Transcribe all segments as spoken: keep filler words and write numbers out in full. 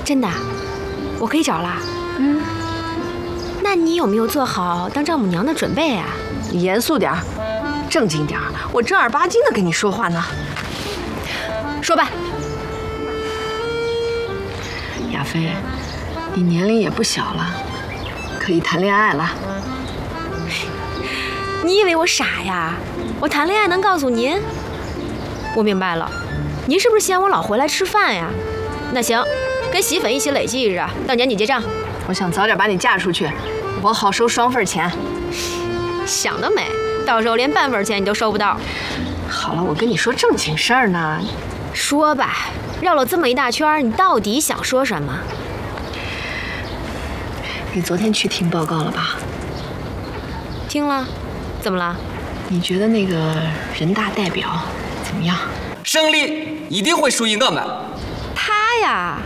真的？我可以找了。嗯。那你有没有做好当丈母娘的准备啊？ 你严肃点儿，正经点儿，我正儿八经的跟你说话呢。 说吧。 亚飞，你年龄也不小了，可以谈恋爱了。 你以为我傻呀？我谈恋爱能告诉您？我明白了，您是不是嫌我老回来吃饭呀？那行，跟媳妇一起累计着，到年底结账。 我想早点把你嫁出去，我好收双份钱。 想得美，到时候连半份钱你都收不到。 好了，我跟你说正经事儿呢。 说吧，绕了这么一大圈，你到底想说什么？ 你昨天去听报告了吧？ 听了。怎么了？ 你觉得那个人大代表怎么样？ 胜利一定会属于我们。 他呀，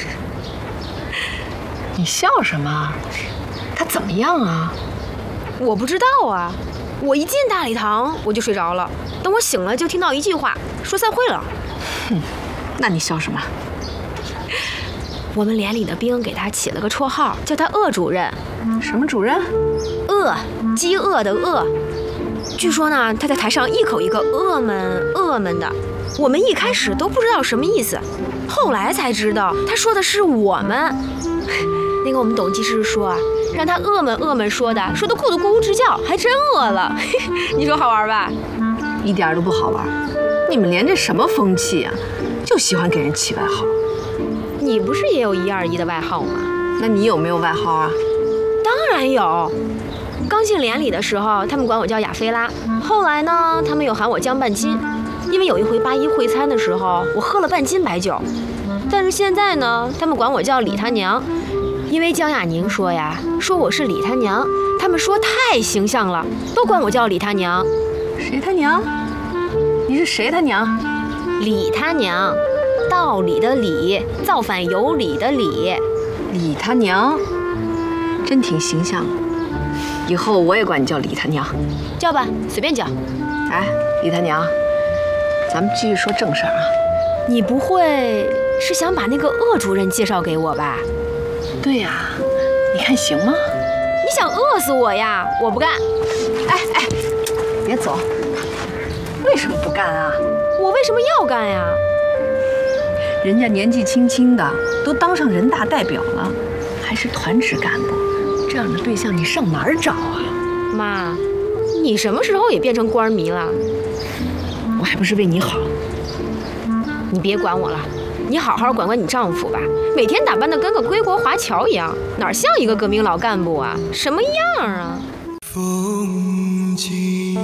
你笑什么？他怎么样啊？ 我不知道啊，我一进大礼堂我就睡着了，等我醒了就听到一句话，说散会了。 哼，那你笑什么？ 我们连里的兵给他起了个绰号，叫他鄂主任。 什么主任？ 饿，饥饿的饿。据说呢，他在台上一口一个饿们饿们的，我们一开始都不知道什么意思，后来才知道他说的是我们。那个我们董技师说啊，让他饿们饿们说的，说的咕嘟咕咕直叫，还真饿了。你说好玩吧？ 一点都不好玩。你们连这什么风气啊？就喜欢给人起外号。 你不是也有一二一的外号吗？ 那你有没有外号啊？ 当然有。刚进连里的时候，他们管我叫亚菲拉。后来呢，他们又喊我江半斤，因为有一回八一会餐的时候，我喝了半斤白酒。但是现在呢，他们管我叫李他娘，因为江亚宁说呀，说我是李他娘，他们说太形象了，都管我叫李他娘。 谁他娘？你是谁他娘？ 李他娘，道理的理，造反有理的理。 李他娘，真挺形象的。以后我也管你叫李他娘。 叫吧，随便叫。 哎，李他娘，咱们继续说正事儿啊。 你不会是想把那个鄂主任介绍给我吧？ 对呀，你看行吗？ 你想饿死我呀？我不干。 哎哎，别走。为什么不干啊？ 我为什么要干呀？ 人家年纪轻轻的都当上人大代表了，还是团职干部，这样的对象你上哪儿找啊？ 妈，你什么时候也变成官迷了？ 我还不是为你好。 你别管我了，你好好管管你丈夫吧，每天打扮得跟个归国华侨一样，哪像一个革命老干部啊？什么样啊？风景。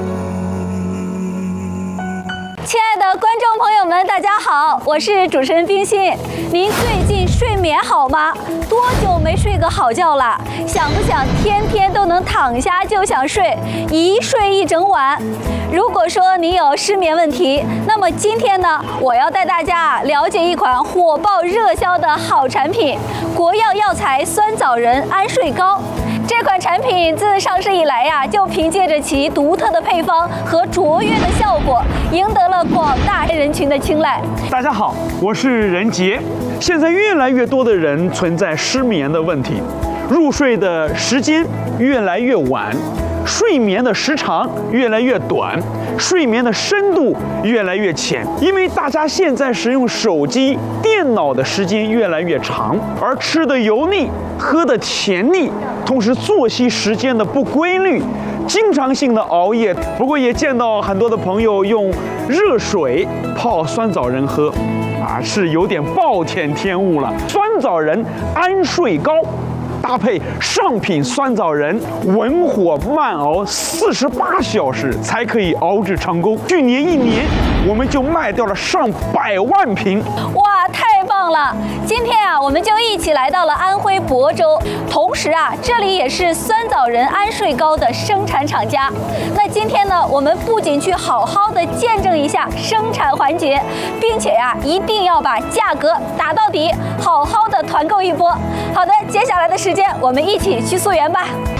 亲爱的观众朋友们，大家好，我是主持人冰心。您最近睡眠好吗？多久没睡个好觉了？想不想天天都能躺下就想睡，一睡一整晚？如果说您有失眠问题，那么今天呢，我要带大家了解一款火爆热销的好产品——国药药材酸枣仁安睡膏。这款产品自上市以来呀，就凭借着其独特的配方和卓越的效果，赢得了广大人群的青睐。 大家好，我是任杰。现在越来越多的人存在失眠的问题，入睡的时间越来越晚，睡眠的时长越来越短，睡眠的深度越来越浅。因为大家现在使用手机、电脑的时间越来越长，而吃的油腻，喝的甜腻，同时作息时间的不规律，经常性的熬夜。不过也见到很多的朋友用热水泡酸枣仁喝，啊，是有点暴殄天物了。酸枣仁安睡膏搭配上品酸枣仁，文火慢熬四十八小时才可以熬制成功。去年一年，我们就卖掉了上百万瓶。 哇，太棒了！今天啊，我们就一起来到了安徽亳州，同时啊，这里也是酸枣仁安睡膏的生产厂家。那今天呢，我们不仅去好好的见证一下生产环节，并且呀、啊，一定要把价格打到底，好好的团购一波。好的，接下来的时间我们一起去溯源吧。